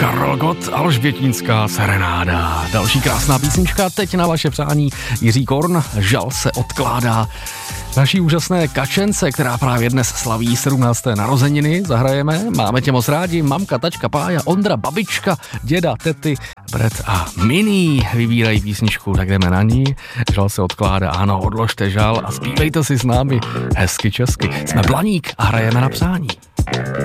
Karel Gott, Alžbětínská serenáda. Další krásná písnička, teď na vaše přání. Jiří Korn, Žal se odkládá. Naší úžasné Kačence, která právě dnes slaví 17. narozeniny, zahrajeme. Máme tě moc rádi, mamka, tačka, pája, Ondra, babička, děda, tety, Bret a Mini vybírají písničku, tak jdeme na ní. Žal se odkládá, ano, odložte žal a zpívejte si s námi hezky česky. Jsme Blaník a hrajeme na přání.